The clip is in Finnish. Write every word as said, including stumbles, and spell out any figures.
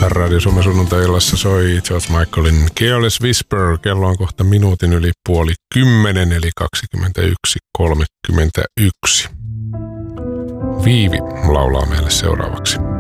Radio Suomen sunnuntai-illassa soi George Michaelin Careless Whisper. Kello on kohta minuutin yli puoli kymmenen, eli kaksikymmentäyksi kolmekymmentäyksi. Viivi laulaa meille seuraavaksi.